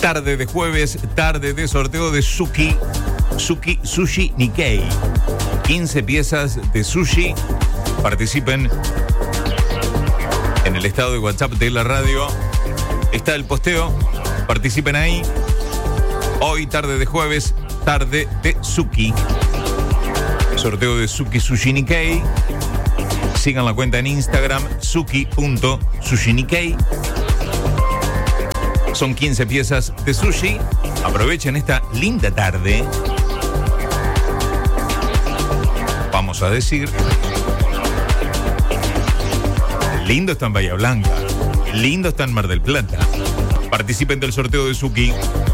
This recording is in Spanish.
Tarde de jueves, tarde de sorteo de Suki Sushi Nikkei. 15 piezas de sushi. Participen en el estado de WhatsApp de la radio. Está el posteo. Participen ahí. Hoy, tarde de jueves, tarde de Suki. Sorteo de Suki Sushi Nikkei. Sigan la cuenta en Instagram, suki.sushinikkei. Son 15 piezas de sushi. Aprovechen esta linda tarde. Vamos a decir, lindo está en Bahía Blanca, lindo está en Mar del Plata. Participen del sorteo de Suki.